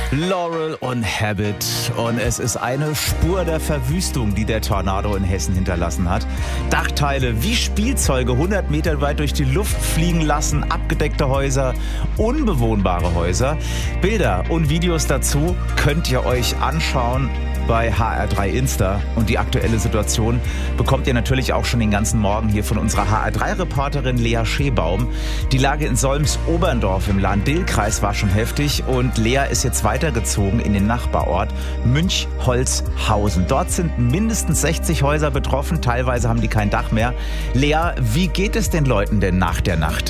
Laurel und Habit. Und es ist eine Spur der Verwüstung, die der Tornado in Hessen hinterlassen hat. Dachteile wie Spielzeuge 100 Meter weit durch die Luft fliegen lassen, abgedeckte Häuser, unbewohnbare Häuser. Bilder und Videos dazu könnt ihr euch anschauen bei HR3 Insta. Und die aktuelle Situation bekommt ihr natürlich auch schon den ganzen Morgen hier von unserer HR3-Reporterin Lea Schebaum. Die Lage in Solms-Oberndorf im Lahn-Dill-Kreis war schon heftig und Lea ist jetzt weitergezogen in den Nachbarort Münchholzhausen. Dort sind mindestens 60 Häuser betroffen, teilweise haben die kein Dach mehr. Lea, wie geht es den Leuten denn nach der Nacht?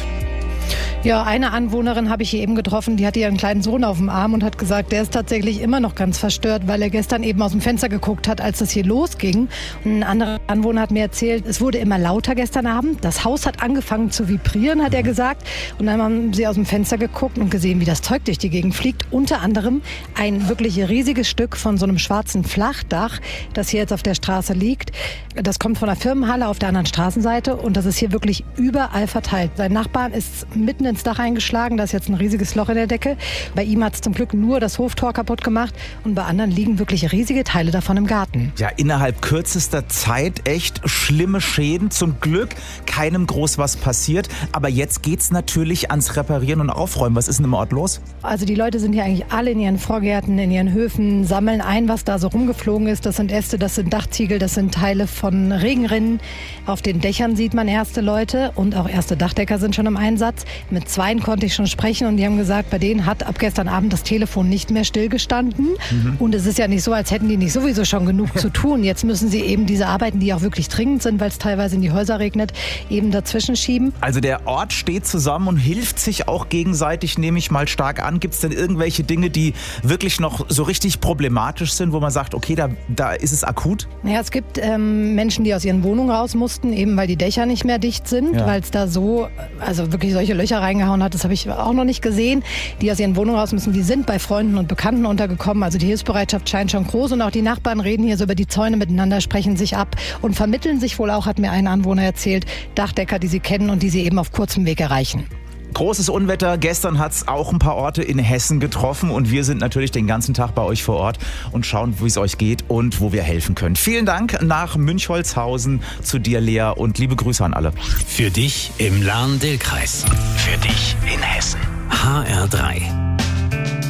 Ja, eine Anwohnerin habe ich hier eben getroffen, die hatte ihren kleinen Sohn auf dem Arm und hat gesagt, der ist tatsächlich immer noch ganz verstört, weil er gestern eben aus dem Fenster geguckt hat, als das hier losging. Und ein anderer Anwohner hat mir erzählt, es wurde immer lauter gestern Abend. Das Haus hat angefangen zu vibrieren, hat er gesagt. Und dann haben sie aus dem Fenster geguckt und gesehen, wie das Zeug durch die Gegend fliegt. Unter anderem ein wirklich riesiges Stück von so einem schwarzen Flachdach, das hier jetzt auf der Straße liegt. Das kommt von der Firmenhalle auf der anderen Straßenseite und das ist hier wirklich überall verteilt. Sein Nachbarn ist mitten ins Dach eingeschlagen, da ist jetzt ein riesiges Loch in der Decke. Bei ihm hat es zum Glück nur das Hoftor kaputt gemacht und bei anderen liegen wirklich riesige Teile davon im Garten. Ja, innerhalb kürzester Zeit echt schlimme Schäden. Zum Glück keinem groß was passiert. Aber jetzt geht's natürlich ans Reparieren und Aufräumen. Was ist denn im Ort los? Also die Leute sind hier eigentlich alle in ihren Vorgärten, in ihren Höfen, sammeln ein, was da so rumgeflogen ist. Das sind Äste, das sind Dachziegel, das sind Teile von Regenrinnen. Auf den Dächern sieht man erste Leute und auch erste Dachdecker sind schon im Einsatz. Mit zweien konnte ich schon sprechen und die haben gesagt, bei denen hat ab gestern Abend das Telefon nicht mehr stillgestanden. Und es ist ja nicht so, als hätten die nicht sowieso schon genug zu tun. Jetzt müssen sie eben diese Arbeiten, die auch wirklich dringend sind, weil es teilweise in die Häuser regnet, eben dazwischen schieben. Also der Ort steht zusammen und hilft sich auch gegenseitig, nehme ich mal stark an. Gibt es denn irgendwelche Dinge, die wirklich noch so richtig problematisch sind, wo man sagt, okay, da ist es akut? Naja, es gibt Menschen, die aus ihren Wohnungen raus mussten, eben weil die Dächer nicht mehr dicht sind, weil es da so, also wirklich solche Löcher reingehauen hat, das habe ich auch noch nicht gesehen. Die aus ihren Wohnungen raus müssen, die sind bei Freunden und Bekannten untergekommen. Also die Hilfsbereitschaft scheint schon groß und auch die Nachbarn reden hier so über die Zäune miteinander, sprechen sich ab und vermitteln sich wohl auch, hat mir ein Anwohner erzählt, Dachdecker, die sie kennen und die sie eben auf kurzem Weg erreichen. Großes Unwetter. Gestern hat es auch ein paar Orte in Hessen getroffen und wir sind natürlich den ganzen Tag bei euch vor Ort und schauen, wie es euch geht und wo wir helfen können. Vielen Dank nach Münchholzhausen zu dir, Lea, und liebe Grüße an alle. Für dich im Lahn-Dill-Kreis. Für dich in Hessen. HR3.